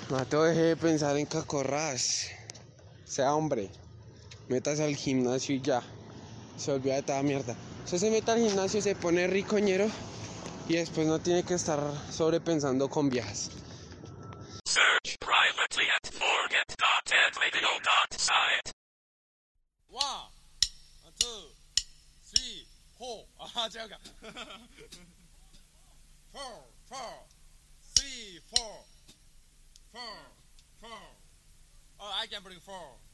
Mateo, deje de pensar en cacorras. Sea hombre. Métase al gimnasio y ya. Se olvida de toda mierda. Usted se mete al gimnasio, se pone ricoñero y después no tiene que estar sobrepensando con viejas. Search privately at forget.deadvideo.site. 1, 2, 3, 4. 아, 제가 4, 4, 3, 4, 4, 4. Oh, I can bring 4.